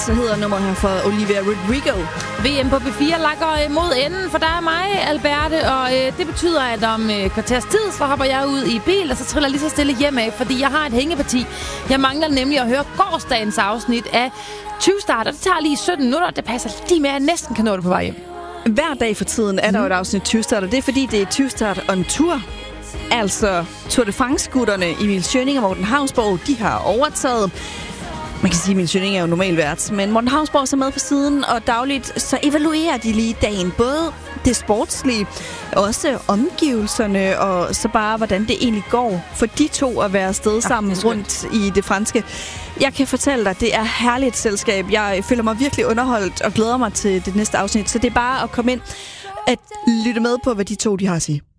så hedder nummeret her fra Olivia Rodrigo. VM på B4 lakker mod enden, for der er mig, Alberte, og det betyder, at om kvarters tid, så hopper jeg ud i bil, og så triller lige så stille hjem af, fordi jeg har et hængeparti. Jeg mangler nemlig at høre gårsdagens afsnit af 20 Start, og det tager lige 17 minutter, det passer lige med, at jeg næsten kan nå det på vej hjem. Hver dag for tiden er der jo et afsnit 20 Start, og det er fordi, det er 20 Start on tour. Altså Tour de France-gutterne Emil Schønning og Morten Havsborg, de har overtaget. Man kan sige, at Emil Schønning er jo normalt vært, men Morten Havsborg er med på siden, og dagligt så evaluerer de lige dagen. Både det sportslige, også omgivelserne, og så bare, hvordan det egentlig går for de to at være afsted sammen rundt i det franske. Jeg kan fortælle dig, det er herligt selskab. Jeg føler mig virkelig underholdt og glæder mig til det næste afsnit, så det er bare at komme ind at lytte med på, hvad de to de har at sige.